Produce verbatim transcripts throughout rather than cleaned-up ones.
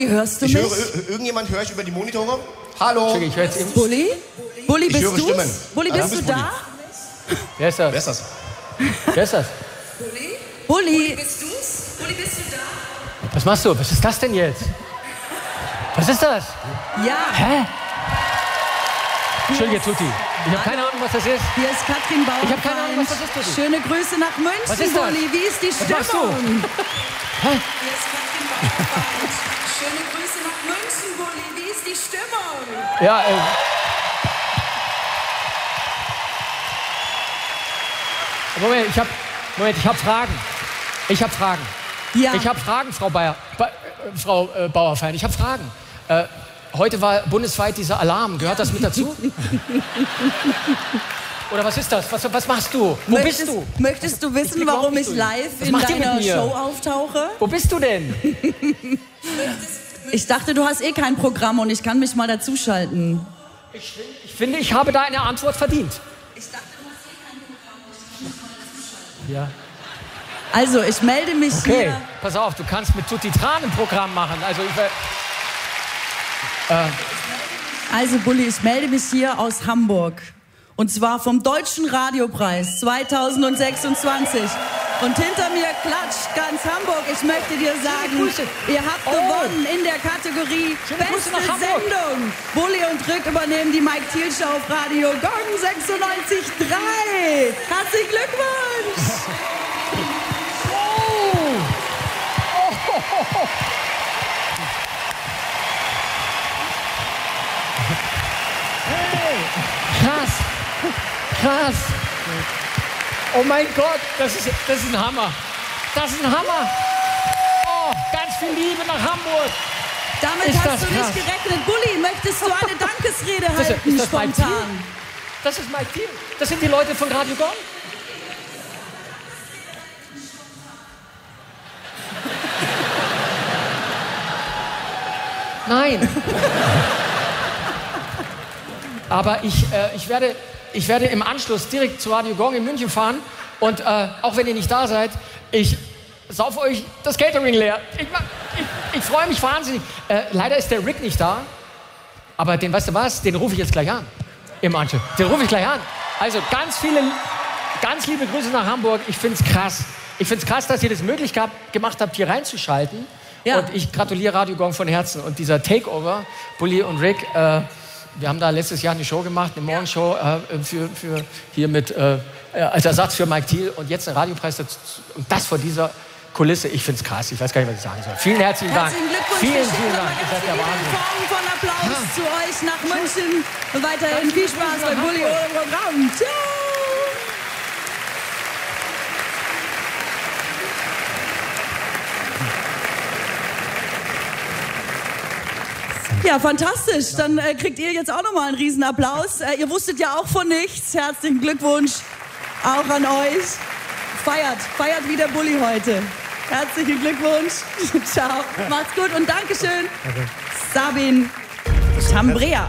Hörst du ich mich? Höre, irgendjemand höre ich über die Monitore? Hallo? Ich höre jetzt eben. Bulli? Bulli, bist höre du? Stimmen. Bulli, Ja, bist bist du Bulli. da? Wer ist das? Wer ist das? Wer ist das? Bulli? Bulli? Bist du's? Bulli, bist du da? Was machst du? Was ist das denn jetzt? Was ist das? Ja. Hä? Entschuldige, Tutti. Ich habe keine Ahnung, was das ist. Hier ist Katrin Bauer. Ich hab keine Ahnung, was das ist, Tutti. Schöne Grüße nach München, Was ist das? Bulli. Wie ist die Was machst du? Stimmung? Hier ist Katrin Bauer. Schöne Grüße nach München, Bulli. Wie ist die Stimmung? Ja, äh. Moment, ich habe Moment, ich habe Fragen. Ich habe Fragen. Ja. Ich habe Fragen, Frau Bayer, ba, äh, Frau äh, Bauerfein. Ich habe Fragen. Äh, heute war bundesweit dieser Alarm. Gehört das mit dazu? Oder was ist das? Was, was machst du? Wo möchtest, bist du? Möchtest du wissen, Ich warum nicht ich durch. live Was in macht ihr mit deiner mir? Show auftauche? Wo bist du denn? Ich dachte, du hast eh kein Programm und ich kann mich mal dazuschalten. Ich, ich finde, ich habe da eine Antwort verdient. Ich dachte, du hast eh kein Programm und ich kann mich mal dazuschalten. Ja. Also, ich melde mich Okay, hier. pass auf, du kannst mit Tutti Tran ein Programm machen. Also ich, äh, Also, Bulli, ich melde mich hier aus Hamburg. Und zwar vom Deutschen Radiopreis zweitausendsechsundzwanzig. Und hinter mir klatscht ganz Hamburg. Ich möchte dir sagen, Grüße. ihr habt Oh. gewonnen in der Kategorie Schöne Grüße Beste nach Hamburg. Sendung. Bulli und Rick übernehmen die Mike Thiel Show auf Radio Gong sechsundneunzig Komma drei. Herzlichen Glückwunsch. krass, krass. Oh mein Gott, das ist, das ist ein Hammer. Das ist ein Hammer. Oh, ganz viel Liebe nach Hamburg. Damit Ist hast das du krass. nicht gerechnet. Bulli, möchtest du eine Dankesrede Das ist- halten, ist das Mike Thiel? spontan? Das ist mein Team. Das sind die Leute von Radio Gong. Nein. Aber ich, äh, ich, werde, ich werde im Anschluss direkt zu Radio Gong in München fahren. Und äh, auch wenn ihr nicht da seid, ich sauf euch das Catering leer. Ich, mach- ich, ich freue mich wahnsinnig. Äh, leider ist der Rick nicht da. Aber den, weißt du was, den rufe ich jetzt gleich an. Im Anschluss. Den rufe ich gleich an. Also ganz viele, ganz liebe Grüße nach Hamburg. Ich finde es krass. Ich finde es krass, dass ihr das möglich gehabt, gemacht habt, hier reinzuschalten. Ja. Und ich gratuliere Radio Gong von Herzen. Und dieser Takeover, Bulli und Rick, äh, wir haben da letztes Jahr eine Show gemacht, eine Morgenshow äh, für, für hier mit, äh, als Ersatz für Mike Thiel. Und jetzt einen Radiopreis dazu. Und das vor dieser Kulisse. Ich finde es krass. Ich weiß gar nicht, was ich sagen soll. Vielen herzlichen Dank. Herzlichen Glückwunsch. Vielen, Wir schicken vielen nochmal Dank. Ihr ganz seid der viele Wahnsinn. Formen von Applaus zu euch nach München. Und weiterhin viel Spaß bei Bulli ohne Programm. Ciao. Ja, fantastisch. Dann äh, kriegt ihr jetzt auch nochmal einen Riesenapplaus. Äh, ihr wusstet ja auch von nichts. Herzlichen Glückwunsch auch an euch. Feiert, feiert wie der Bulli heute. Herzlichen Glückwunsch. Ciao. Macht's gut und Dankeschön. Sabin Tambrea.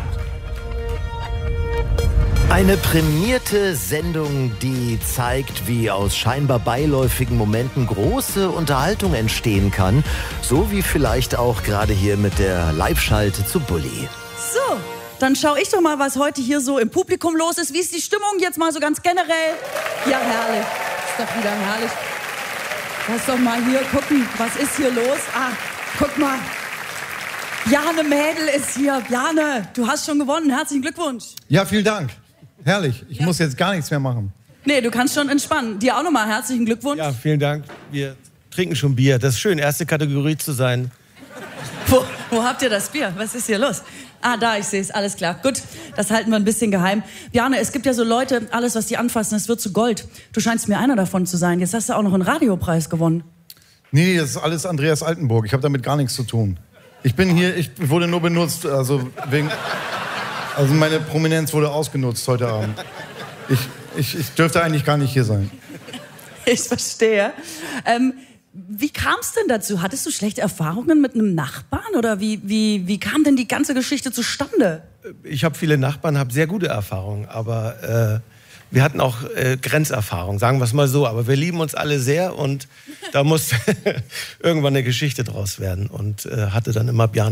Eine prämierte Sendung, die zeigt, wie aus scheinbar beiläufigen Momenten große Unterhaltung entstehen kann. So wie vielleicht auch gerade hier mit der Live-Schalte zu Bulli. So, dann schaue ich doch mal, was heute hier so im Publikum los ist. Wie ist die Stimmung jetzt mal so ganz generell? Ja, herrlich. Ist doch wieder herrlich. Lass doch mal hier gucken, was ist hier los? Ah, guck mal. Bjarne Mädel ist hier. Bjarne, du hast schon gewonnen. Herzlichen Glückwunsch. Ja, vielen Dank. Herrlich. Ich Ja. muss jetzt gar nichts mehr machen. Nee, du kannst schon entspannen. Dir auch nochmal herzlichen Glückwunsch. Ja, vielen Dank. Wir trinken schon Bier. Das ist schön, erste Kategorie zu sein. Wo, wo habt ihr das Bier? Was ist hier los? Ah, da, ich sehe es. Alles klar. Gut, das halten wir ein bisschen geheim. Bjarne, es gibt ja so Leute, alles, was die anfassen, das wird zu Gold. Du scheinst mir einer davon zu sein. Jetzt hast du auch noch einen Radiopreis gewonnen. Nee, nee, das ist alles Andreas Altenburg. Ich habe damit gar nichts zu tun. Ich bin hier, ich wurde nur benutzt, also wegen... Also meine Prominenz wurde ausgenutzt heute Abend. Ich, ich, ich dürfte eigentlich gar nicht hier sein. Ich verstehe. Ähm, wie kam es denn dazu? Hattest du schlechte Erfahrungen mit einem Nachbarn? Oder wie, wie, wie kam denn die ganze Geschichte zustande? Ich habe viele Nachbarn, habe sehr gute Erfahrungen, aber äh, wir hatten auch äh, Grenzerfahrung, sagen wir es mal so. Aber wir lieben uns alle sehr und da muss irgendwann eine Geschichte draus werden. Und äh, hatte dann immer Bjarne